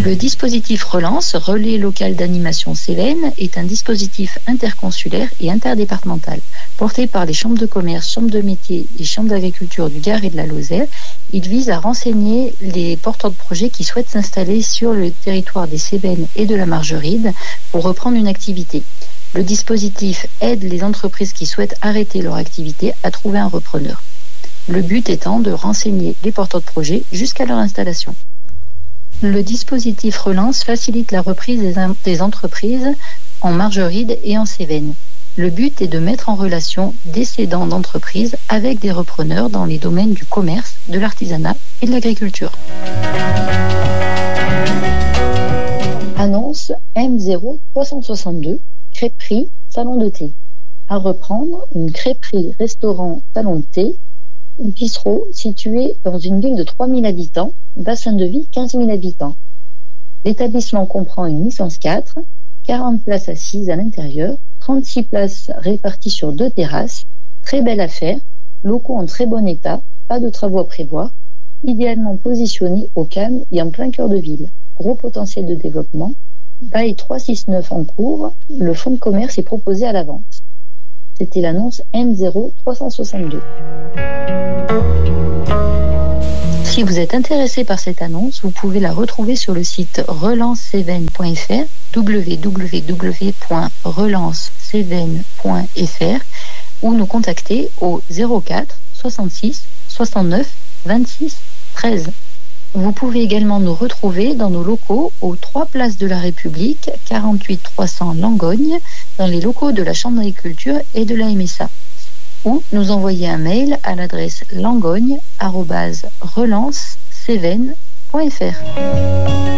Le dispositif Relance, Relais local d'animation Cévennes, est un dispositif interconsulaire et interdépartemental. Porté par les chambres de commerce, chambres de métiers et chambres d'agriculture du Gard et de la Lozère, il vise à renseigner les porteurs de projets qui souhaitent s'installer sur le territoire des Cévennes et de la Margeride pour reprendre une activité. Le dispositif aide les entreprises qui souhaitent arrêter leur activité à trouver un repreneur. Le but étant de renseigner les porteurs de projets jusqu'à leur installation. Le dispositif Relance facilite la reprise des entreprises en Margeride et en Cévennes. Le but est de mettre en relation des cédants d'entreprises avec des repreneurs dans les domaines du commerce, de l'artisanat et de l'agriculture. Annonce M0362, crêperie, salon de thé. À reprendre, une crêperie, restaurant, salon de thé, bistrot situé dans une ville de 3000 habitants, bassin de vie 15 000 habitants. L'établissement comprend une licence 4, 40 places assises à l'intérieur, 36 places réparties sur 2 terrasses, très belle affaire, locaux en très bon état, pas de travaux à prévoir, idéalement positionnés au calme et en plein cœur de ville. Gros potentiel de développement, bail 369 en cours, le fonds de commerce est proposé à la vente. C'était l'annonce M0362. Si vous êtes intéressé par cette annonce, vous pouvez la retrouver sur le site relancecévennes.fr, www.relancecévennes.fr, ou nous contacter au 04 66 69 26 13. Vous pouvez également nous retrouver dans nos locaux aux 3 places de la République, 48 300 Langogne, dans les locaux de la Chambre d'agriculture et de la MSA. Ou nous envoyer un mail à l'adresse langogne@relancecévennes.fr.